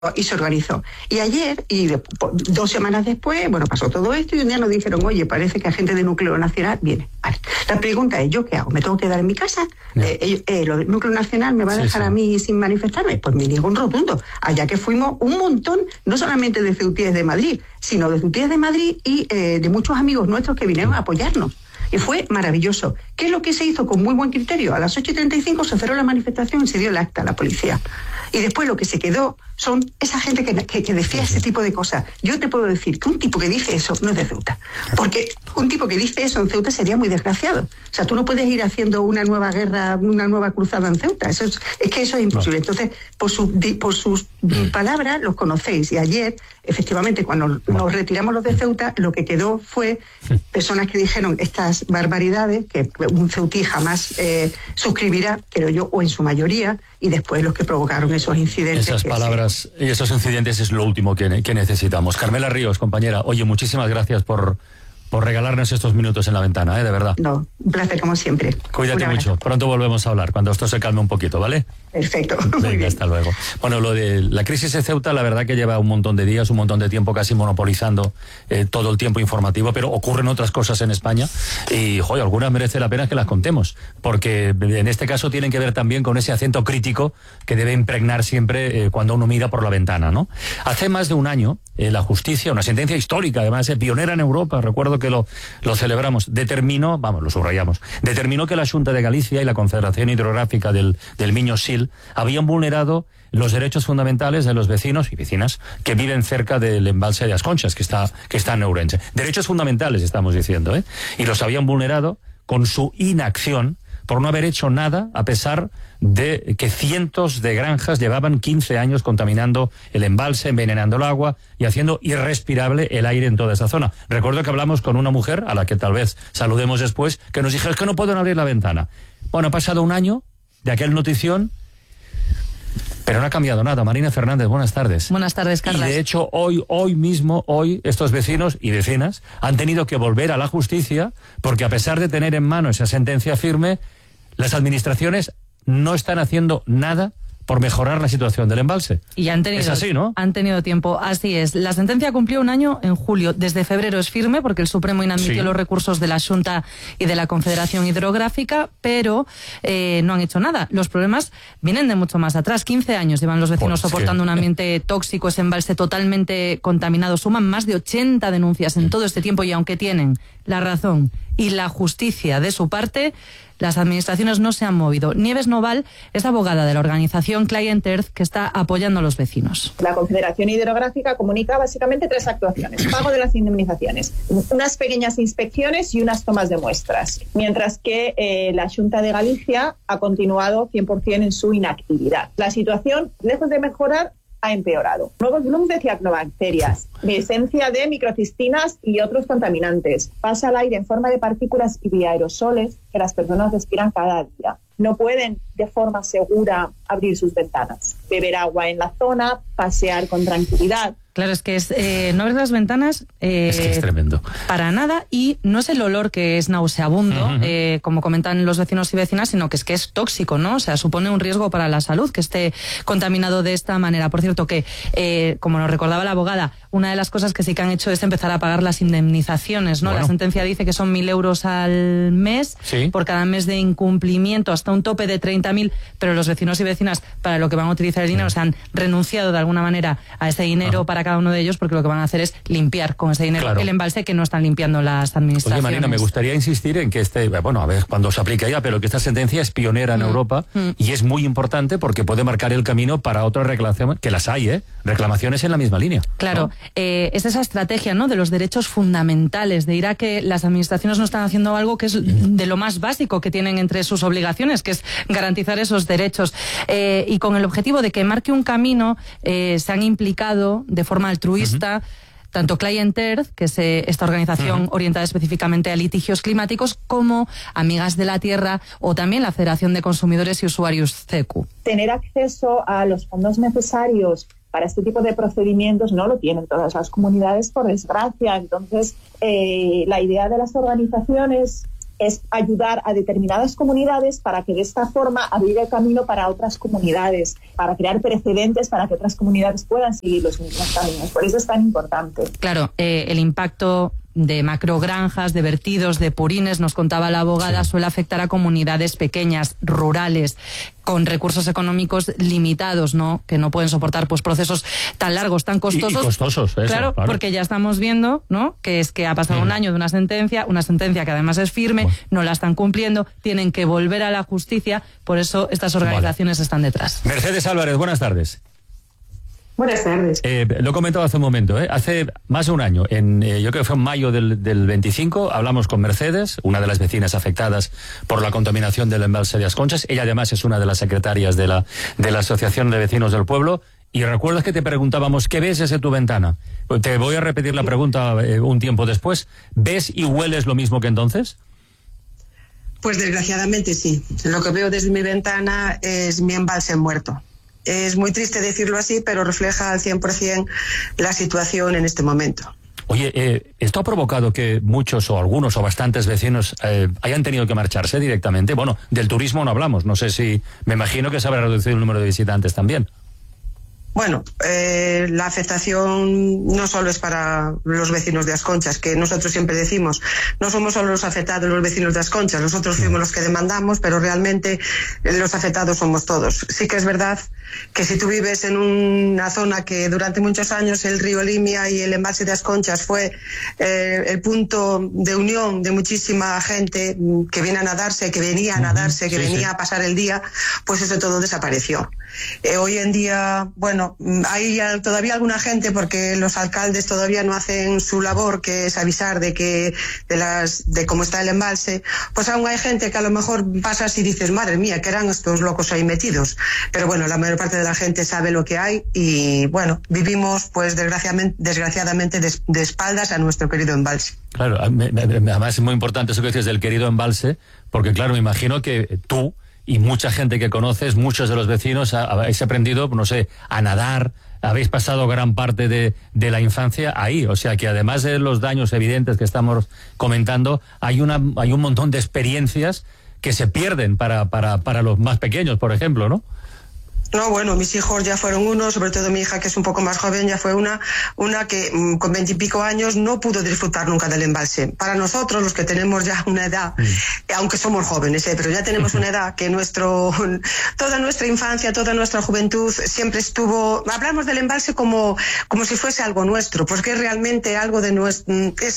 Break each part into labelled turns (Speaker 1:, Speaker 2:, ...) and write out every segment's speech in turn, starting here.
Speaker 1: y se organizó. Y ayer, 2 semanas después, bueno, pasó todo esto y un día nos dijeron, oye, parece que agente de Núcleo Nacional viene. Vale. La pregunta es, ¿yo qué hago? ¿Me tengo que quedar en mi casa? No. ¿Lo del Núcleo Nacional me va a dejar a mí sin manifestarme? Pues me niego un rotundo. Allá que fuimos un montón, no solamente de ceutíes de Madrid, sino de ceutíes de Madrid y de muchos amigos nuestros que vinieron a apoyarnos. Y fue maravilloso. ¿Qué es lo que se hizo con muy buen criterio? A las 8:35 se cerró la manifestación y se dio el acta a la policía. Y después lo que se quedó son esa gente que decía ese tipo de cosas. Yo te puedo decir que un tipo que dice eso no es de Ceuta. Porque un tipo que dice eso en Ceuta sería muy desgraciado. O sea, tú no puedes ir haciendo una nueva guerra, una nueva cruzada en Ceuta. Eso es que eso es imposible. Entonces, por sus palabras los conocéis. Y ayer, efectivamente, cuando nos retiramos los de Ceuta, lo que quedó fue personas que dijeron estas barbaridades que un ceutí jamás suscribirá, creo yo, o en su mayoría, y después los que provocaron esos incidentes.
Speaker 2: Esas palabras y esos incidentes es lo último que necesitamos. Carmela Ríos, compañera, oye, muchísimas gracias por regalarnos estos minutos en la ventana, de verdad.
Speaker 1: No, un placer como siempre.
Speaker 2: Cuídate mucho, pronto volvemos a hablar, cuando esto se calme un poquito, ¿vale?
Speaker 1: Perfecto.
Speaker 2: Venga, hasta luego. Bueno, lo de la crisis de Ceuta, la verdad que lleva un montón de días, un montón de tiempo casi monopolizando todo el tiempo informativo, pero ocurren otras cosas en España y, joder, algunas merece la pena que las contemos, porque en este caso tienen que ver también con ese acento crítico que debe impregnar siempre cuando uno mira por la ventana, ¿no? Hace más de un año, la justicia, una sentencia histórica, además pionera en Europa, recuerdo que lo celebramos, lo subrayamos, determinó que la Xunta de Galicia y la Confederación Hidrográfica del Miño-Sil habían vulnerado los derechos fundamentales de los vecinos y vecinas que viven cerca del embalse de As Conchas, que está en Ourense. Derechos fundamentales, estamos diciendo, y los habían vulnerado con su inacción por no haber hecho nada, a pesar de que cientos de granjas llevaban 15 años contaminando el embalse, envenenando el agua y haciendo irrespirable el aire en toda esa zona. Recuerdo que hablamos con una mujer, a la que tal vez saludemos después, que nos dijo, es que no pueden abrir la ventana. Bueno, ha pasado un año de aquel notición, pero no ha cambiado nada. Marina Fernández, buenas tardes.
Speaker 3: Buenas tardes, Carlos.
Speaker 2: Y de hecho, hoy mismo, estos vecinos y vecinas han tenido que volver a la justicia porque a pesar de tener en mano esa sentencia firme, las administraciones no están haciendo nada por mejorar la situación del embalse.
Speaker 3: Y es
Speaker 2: así, ¿no?
Speaker 3: Han tenido tiempo, así es. La sentencia cumplió un año en julio. Desde febrero es firme porque el Supremo inadmitió los recursos de la Xunta y de la Confederación Hidrográfica, pero no han hecho nada. Los problemas vienen de mucho más atrás. 15 años llevan los vecinos soportando un ambiente tóxico, ese embalse totalmente contaminado. Suman más de 80 denuncias en todo este tiempo y aunque tienen la razón y la justicia de su parte, las administraciones no se han movido. Nieves Noval es abogada de la organización Client Earth que está apoyando a los vecinos.
Speaker 4: La Confederación Hidrográfica comunica básicamente 3 actuaciones. Pago de las indemnizaciones, unas pequeñas inspecciones y unas tomas de muestras. Mientras que la Xunta de Galicia ha continuado 100% en su inactividad. La situación, lejos de mejorar, ha empeorado. Nuevos blooms de cianobacterias, presencia de microcistinas y otros contaminantes. Pasa al aire en forma de partículas y de aerosoles que las personas respiran cada día. No pueden de forma segura abrir sus ventanas, beber agua en la zona, pasear con tranquilidad.
Speaker 3: Claro, es que no abrir las ventanas
Speaker 2: es que es tremendo.
Speaker 3: Para nada, y no es el olor que es nauseabundo, como comentan los vecinos y vecinas, sino que es tóxico, ¿no? O sea, supone un riesgo para la salud que esté contaminado de esta manera. Por cierto que, como nos recordaba la abogada, una de las cosas que sí que han hecho es empezar a pagar las indemnizaciones, ¿no? Bueno. La sentencia dice que son 1.000 euros al mes por cada mes de incumplimiento, hasta un tope de 30.000, pero los vecinos y vecinas, para lo que van a utilizar el dinero, se han renunciado de alguna manera a ese dinero para cada uno de ellos, porque lo que van a hacer es limpiar con ese dinero el embalse que no están limpiando las administraciones.
Speaker 2: Oye, Marina, me gustaría insistir en que a ver cuando se aplica ya, pero que esta sentencia es pionera en Europa y es muy importante porque puede marcar el camino para otras reclamaciones, que las hay, reclamaciones en la misma línea.
Speaker 3: Claro, ¿no? Es esa estrategia, ¿no?, de los derechos fundamentales, de ir a que las administraciones no están haciendo algo que es de lo más básico que tienen entre sus obligaciones, que es garantizar esos derechos, y con el objetivo de que marque un camino, se han implicado de forma altruista tanto Client Earth, que es esta organización orientada específicamente a litigios climáticos, como Amigas de la Tierra o también la Federación de Consumidores y Usuarios CECU.
Speaker 4: Tener acceso a los fondos necesarios para este tipo de procedimientos no lo tienen todas las comunidades, por desgracia. Entonces, la idea de las organizaciones es ayudar a determinadas comunidades para que de esta forma abrir el camino para otras comunidades, para crear precedentes para que otras comunidades puedan seguir los mismos caminos. Por eso es tan importante.
Speaker 3: Claro, el impacto de macrogranjas, de vertidos, de purines, nos contaba la abogada, suele afectar a comunidades pequeñas, rurales, con recursos económicos limitados, ¿no? Que no pueden soportar pues procesos tan largos, tan costosos.
Speaker 2: Y costosos, eso,
Speaker 3: claro, porque ya estamos viendo, ¿no? Que es que ha pasado un año de una sentencia que además es firme, no la están cumpliendo, tienen que volver a la justicia, por eso estas organizaciones están detrás.
Speaker 2: Mercedes Álvarez, buenas tardes.
Speaker 1: Buenas tardes.
Speaker 2: Lo he comentado hace un momento, hace más de un año, yo creo que fue en mayo del 25, hablamos con Mercedes, una de las vecinas afectadas por la contaminación del embalse de As Conchas. Ella además es una de las secretarias de la Asociación de Vecinos del Pueblo. Y recuerdas que te preguntábamos, ¿qué ves desde tu ventana? Pues te voy a repetir la pregunta un tiempo después. ¿Ves y hueles lo mismo que entonces?
Speaker 1: Pues desgraciadamente sí. Lo que veo desde mi ventana es mi embalse muerto. Es muy triste decirlo así, pero refleja al 100% la situación en este momento.
Speaker 2: Oye, ¿esto ha provocado que muchos o algunos o bastantes vecinos hayan tenido que marcharse directamente? Bueno, del turismo no hablamos, no sé si... Me imagino que se habrá reducido el número de visitantes también.
Speaker 1: Bueno, la afectación no solo es para los vecinos de As Conchas, que nosotros siempre decimos, no somos solo los afectados los vecinos de As Conchas, nosotros fuimos los que demandamos, pero realmente los afectados somos todos. Sí que es verdad que si tú vives en una zona que durante muchos años el río Limia y el embalse de As Conchas fue el punto de unión de muchísima gente que viene a nadarse, que venía a nadarse, que venía a pasar el día, pues eso todo desapareció. Hoy en día, bueno, hay todavía alguna gente, porque los alcaldes todavía no hacen su labor, que es avisar de cómo está el embalse, pues aún hay gente que a lo mejor pasas y dices, madre mía, ¿qué eran estos locos ahí metidos? Pero bueno, la mayor parte de la gente sabe lo que hay y bueno, vivimos pues desgraciadamente de espaldas a nuestro querido embalse.
Speaker 2: Claro, además es muy importante eso que dices del querido embalse, porque claro, me imagino que tú y mucha gente que conoces, muchos de los vecinos habéis aprendido, no sé, a nadar, habéis pasado gran parte de la infancia ahí, o sea que además de los daños evidentes que estamos comentando, hay un montón de experiencias que se pierden para los más pequeños, por ejemplo, ¿no?
Speaker 1: No, bueno, mis hijos ya fueron uno, sobre todo mi hija, que es un poco más joven, ya fue una que con 20 y pico años no pudo disfrutar nunca del embalse. Para nosotros, los que tenemos ya una edad, aunque somos jóvenes, pero ya tenemos una edad que toda nuestra infancia, toda nuestra juventud siempre estuvo, hablamos del embalse como si fuese algo nuestro, porque es realmente algo de nuestro,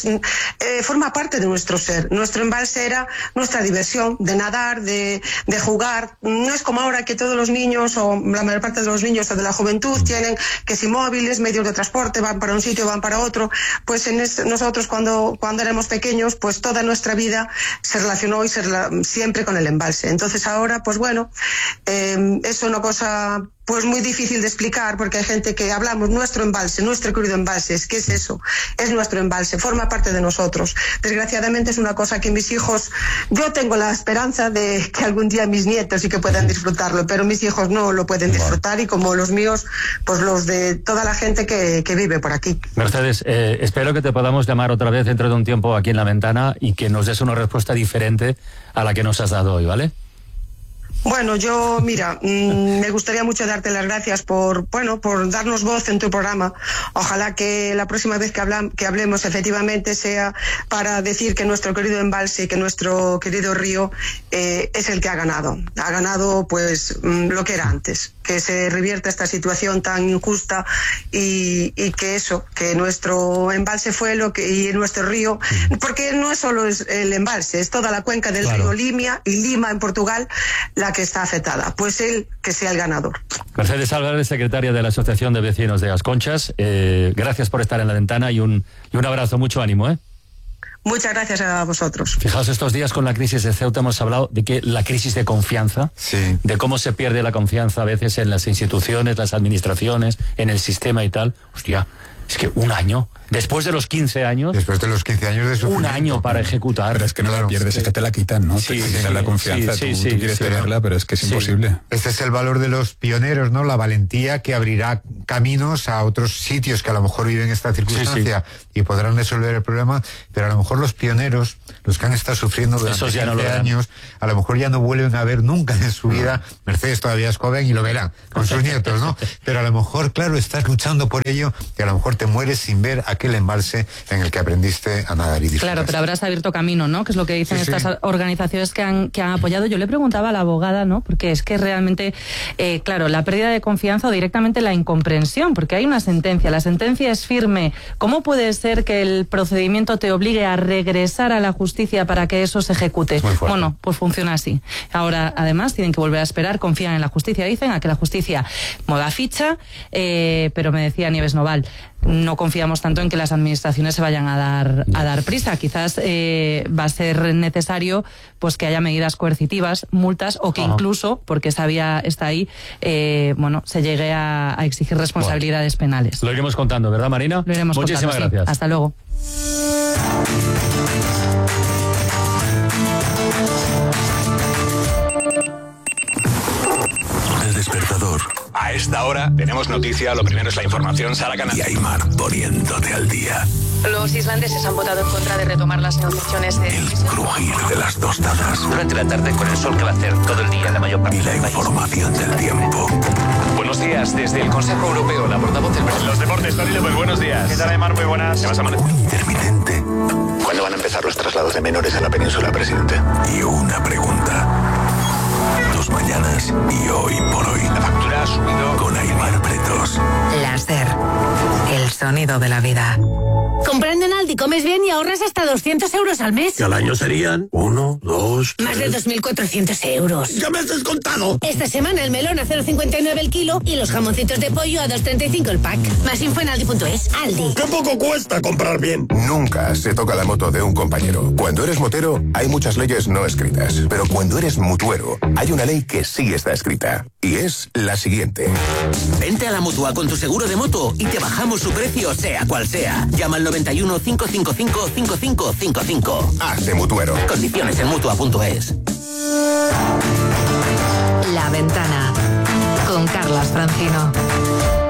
Speaker 1: forma parte de nuestro ser. Nuestro embalse era nuestra diversión, de nadar, de jugar. No es como ahora que todos los niños o la mayor parte de los niños o de la juventud tienen que si móviles, medios de transporte, van para un sitio, van para otro. Pues nosotros cuando éramos pequeños, pues toda nuestra vida se relacionó siempre con el embalse. Entonces ahora, pues bueno, es una cosa pues muy difícil de explicar, porque hay gente que hablamos nuestro embalse, nuestro querido embalse, ¿qué es eso? Es nuestro embalse, forma parte de nosotros. Desgraciadamente es una cosa que mis hijos, yo tengo la esperanza de que algún día mis nietos sí que puedan disfrutarlo, pero mis hijos no lo pueden disfrutar, y como los míos, pues los de toda la gente que vive por aquí.
Speaker 2: Mercedes, espero que te podamos llamar otra vez dentro de un tiempo aquí en La Ventana y que nos des una respuesta diferente a la que nos has dado hoy, ¿vale?
Speaker 1: Bueno, yo, mira, me gustaría mucho darte las gracias por darnos voz en tu programa. Ojalá que la próxima vez que hablemos efectivamente sea para decir que nuestro querido embalse, que nuestro querido río es el que ha ganado. Ha ganado pues lo que era antes, que se revierta esta situación tan injusta y que nuestro embalse fue y nuestro río, porque no es solo el embalse, es toda la cuenca del río Limia y Lima en Portugal la que está afectada, pues él que sea el ganador.
Speaker 2: Mercedes Álvarez, secretaria de la Asociación de Vecinos de As Conchas, gracias por estar en La Ventana y un abrazo, mucho ánimo,
Speaker 1: Muchas gracias a vosotros.
Speaker 2: Fijaos, estos días con la crisis de Ceuta hemos hablado de que la crisis de confianza, de cómo se pierde la confianza a veces en las instituciones, las administraciones, en el sistema y tal. Hostia, es que un año, después de los 15 años...
Speaker 5: Después de los 15 años de sufrimiento.
Speaker 2: Un año para ejecutar.
Speaker 6: Pero es que no la pierdes, es que te la quitan, ¿no?
Speaker 2: Sí,
Speaker 6: te quitan la confianza, tú quieres tenerla, pero es que es imposible.
Speaker 5: Este es el valor de los pioneros, ¿no? La valentía que abrirá caminos a otros sitios que a lo mejor viven esta circunstancia y podrán resolver el problema, pero a lo mejor mejor los pioneros, los que han estado sufriendo durante 15 años, a lo mejor ya no vuelven a ver nunca en su vida. Mercedes todavía es joven y lo verá con sus nietos, ¿no? Pero a lo mejor, claro, estás luchando por ello y a lo mejor te mueres sin ver aquel embalse en el que aprendiste a nadar y disfrutar.
Speaker 3: Claro, pero habrás abierto camino, ¿no? Que es lo que dicen estas organizaciones que han apoyado. Yo le preguntaba a la abogada, ¿no? Porque es que realmente, claro, la pérdida de confianza o directamente la incomprensión, porque hay una sentencia, la sentencia es firme. ¿Cómo puede ser que el procedimiento te obligue a regresar a la justicia para que eso se ejecute? Bueno, pues funciona así. Ahora, además, tienen que volver a esperar, confían en la justicia, dicen, a que la justicia mueva ficha, pero me decía Nieves Noval, no confiamos tanto en que las administraciones se vayan a dar prisa. Quizás va a ser necesario pues que haya medidas coercitivas, multas, o que incluso, porque esa vía está ahí, se llegue a exigir responsabilidades penales.
Speaker 2: Lo iremos contando, ¿verdad, Marina?
Speaker 3: Lo iremos
Speaker 2: Muchísimas
Speaker 3: contando,
Speaker 2: gracias.
Speaker 3: Sí. Hasta luego.
Speaker 7: El despertador.
Speaker 8: A esta hora tenemos noticia, lo primero es la información, Sara Canal.
Speaker 7: Y Aymar poniéndote al día.
Speaker 3: Los islandeses han votado en contra de retomar las negociaciones de...
Speaker 7: El crujir de las tostadas.
Speaker 9: Durante la tarde con el sol que va a hacer todo el día en la mayor parte
Speaker 7: del país. Y la información del tiempo.
Speaker 8: Buenos días, desde el Consejo Europeo, la portavoz del presidente. Los deportes, Tony López, buenos días. ¿Qué tal, Aymar? Muy buenas. ¿Qué vas a
Speaker 7: Un intermitente.
Speaker 8: ¿Cuándo van a empezar los traslados de menores a la península, presidente?
Speaker 7: Y una pregunta. Dos mañanas y hoy por hoy.
Speaker 8: La factura ha subido.
Speaker 7: Con Aymar Pretos.
Speaker 10: Láser. El sonido de la vida.
Speaker 11: Comprando en Aldi comes bien y ahorras hasta 200 euros al mes.
Speaker 7: Que al año serían 1, 2, 3...
Speaker 11: Más de 2.400 euros.
Speaker 7: ¡Ya me has descontado!
Speaker 11: Esta semana el melón a 0,59 el kilo y los jamoncitos de pollo a 2,35 el pack. Más info en Aldi.es. Aldi.
Speaker 7: ¡Qué poco cuesta comprar bien! Nunca se toca la moto de un compañero. Cuando eres motero, hay muchas leyes no escritas. Pero cuando eres mutuero, hay una ley que sí está escrita. Y es la siguiente.
Speaker 9: Vente a la Mutua con tu seguro de moto y te bajamos su precio, sea cual sea. Llama al 91 555 5555.
Speaker 7: Hazte mutuero.
Speaker 9: Condiciones en Mutua.es.
Speaker 10: La Ventana con Carlas Francino.